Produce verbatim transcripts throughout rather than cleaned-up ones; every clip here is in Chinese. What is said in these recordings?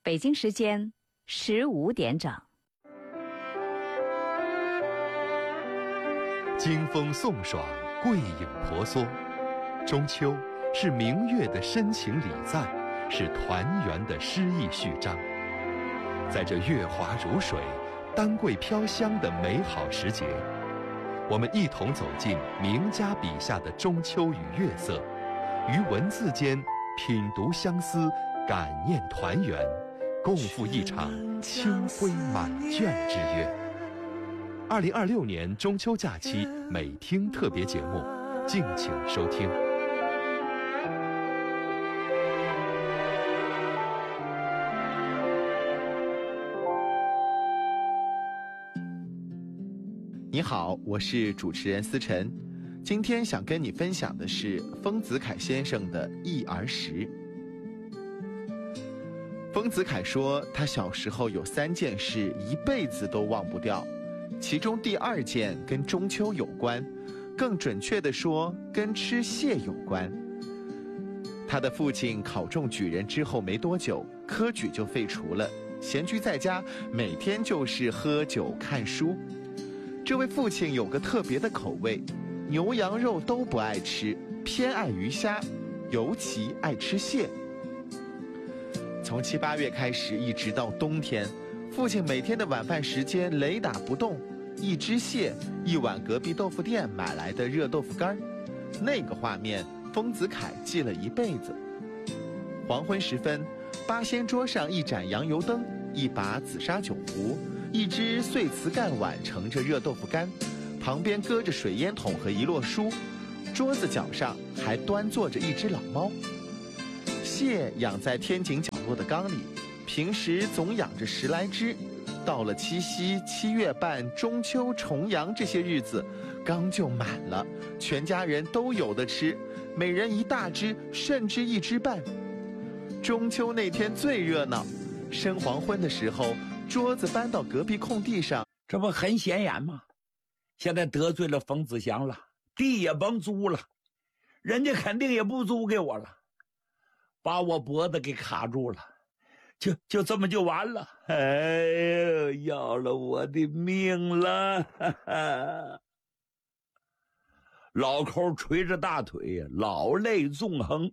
北京时间十五点整。 经风送爽，桂影婆娑。中秋是明月的深情礼赞，是团圆的诗意序章。在这月华如水、丹桂飘香的美好时节，我们一同走进名家笔下的中秋与月色，于文字间品读相思，感念团圆，共赴一场清辉满卷之约。二零二六年中秋假期美听特别节目，敬请收听。 你好，我是主持人思晨，今天想跟你分享的是丰子恺先生的《忆儿时》。丰子恺说，他小时候有三件事一辈子都忘不掉，其中第二件跟中秋有关，更准确地说，跟吃蟹有关。他的父亲考中举人之后没多久，科举就废除了，闲居在家，每天就是喝酒看书。这位父亲有个特别的口味，牛羊肉都不爱吃，偏爱鱼虾，尤其爱吃蟹。从七八月开始，一直到冬天，父亲每天的晚饭时间雷打不动，一只蟹，一碗隔壁豆腐店买来的热豆腐干，那个画面，丰子恺记了一辈子。黄昏时分，八仙桌上一盏洋油灯，一把紫砂酒壶，一只碎瓷干碗盛着热豆腐干，旁边搁着水烟筒和一摞书，桌子角上还端坐着一只老猫。蟹养在天井角落的缸里，平时总养着十来只，到了七夕、七月半、中秋、重阳这些日子，缸就满了，全家人都有的吃，每人一大只，甚至一只半。中秋那天最热闹，深黄昏的时候，桌子搬到隔壁空地上， 这不很显眼吗？现在得罪了冯子祥了，地也甭租了，人家肯定也不租给我了，把我脖子给卡住了，就就这么就完了。哎呀，要了我的命了！哈哈。老寇捶着大腿，老泪纵横。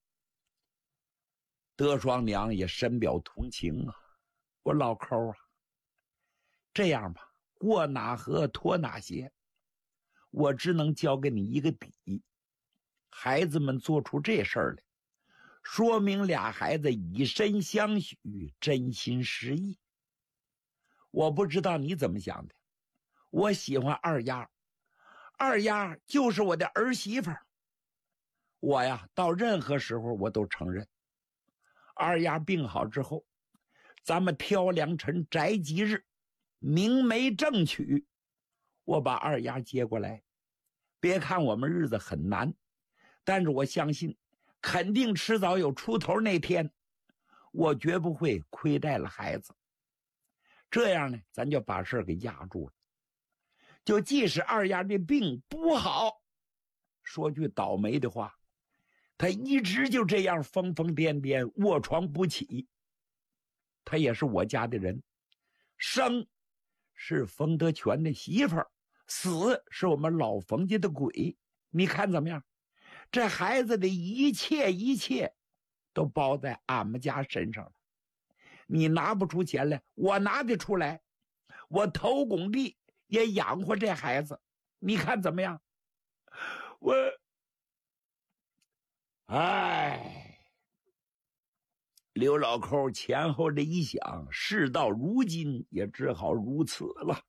德双娘也深表同情啊，我老寇啊，这样吧，过哪河脱哪鞋，我只能交给你一个底。孩子们做出这事儿来，说明俩孩子以身相许，真心实意。我不知道你怎么想的，我喜欢二丫，二丫就是我的儿媳妇儿。我呀，到任何时候我都承认。二丫病好之后，咱们挑良辰宅吉日，明媒正娶，我把二丫接过来。别看我们日子很难，但是我相信肯定迟早有出头那天，我绝不会亏待了孩子。这样呢，咱就把事给压住了。就即使二丫的病不好，说句倒霉的话，他一直就这样疯疯癫癫，卧床不起。他也是我家的人，生是冯德全的媳妇儿，死是我们老冯家的鬼。你看怎么样？这孩子的一切一切都包在俺们家身上了。你拿不出钱来，我拿得出来，我投工地也养活这孩子，你看怎么样？我哎，刘老寇前后这一想，事到如今也只好如此了。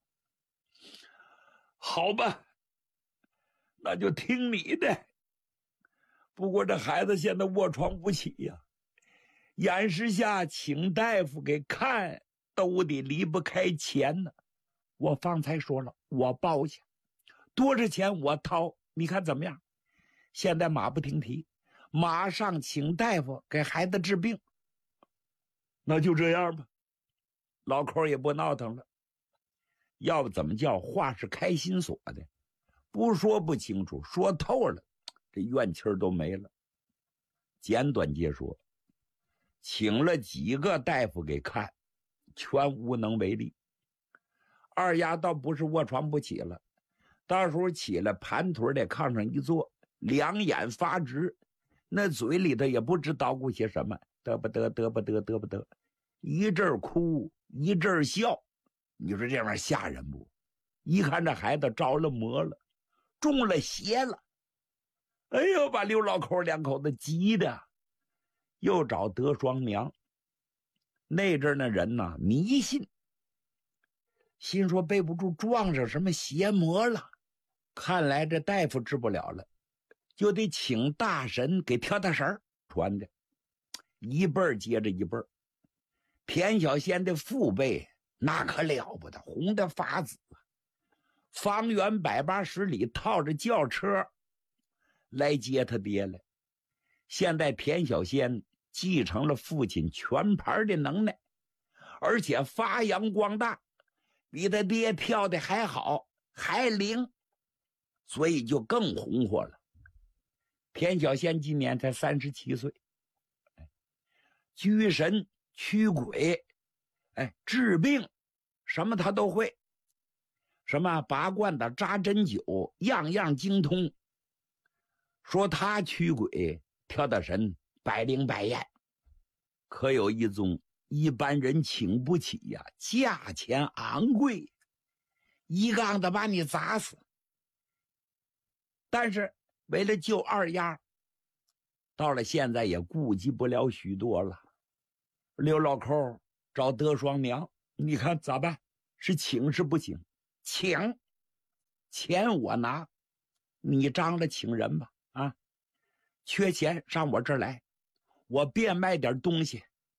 好吧，那就听你的。不过这孩子现在卧床不起呀、啊，眼时下请大夫给看都得离不开钱呢。我方才说了，我包下，多少钱我掏，你看怎么样？现在马不停蹄，马上请大夫给孩子治病。那就这样吧，老寇也不闹腾了。要不怎么叫话是开心锁的，不说不清楚，说透了，这怨气儿都没了。简短截说， 请了几个大夫给看，全无能为力。二丫倒不是卧床不起了，到时候起来盘腿在炕上一坐，两眼发直，那嘴里头也不知叨咕些什么，得不得得不得得不得，一阵哭一阵笑。你说这玩意儿吓人不？一看这孩子着了魔了，中了邪了。哎呦，把刘老口两口子急的，又找德双苗。那阵那人呢迷信，心说背不住撞上什么邪魔了，看来这大夫治不了了，就得请大神给跳大神。传的一辈儿接着一辈儿。田小仙的父辈那可了不得，红的发紫，方圆百八十里套着轿车来接他爹来。现在田小仙继承了父亲全盘的能耐，而且发扬光大，比他爹跳的还好还灵，所以就更红火了。田小仙今年才三十七岁，拘神驱鬼，哎，治病什么他都会，什么拔罐子扎针灸样样精通。说他驱鬼跳大神百灵百验，可有一宗一般人请不起呀、啊，价钱昂贵，一杠子把你砸死。但是为了救二丫，到了现在也顾及不了许多了。刘老扣找德双苗，你看咋办？是请是不请？请，钱我拿，你张了请人吧。啊，缺钱上我这儿来，我变卖点东西，